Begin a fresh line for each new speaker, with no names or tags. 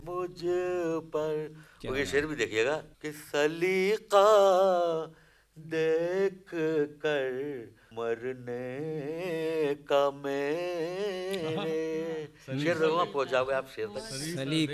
मुझ पर।
क्या
वो ये
बात
शेर भी देखिएगा कि सलीका देख कर मरने का
हाँ,
मेरे। शेर
सलीका
देखो,
देख
पहुंच जाओगे आप शेर तक।
सलीका
सलीका